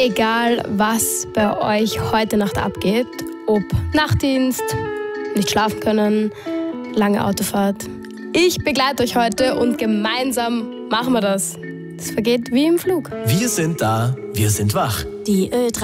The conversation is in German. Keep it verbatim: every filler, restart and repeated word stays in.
Egal, was bei euch heute Nacht abgeht, ob Nachtdienst, nicht schlafen können, lange Autofahrt. Ich begleite euch heute und gemeinsam machen wir das. Es vergeht wie im Flug. Wir sind da, wir sind wach. Die Ö drei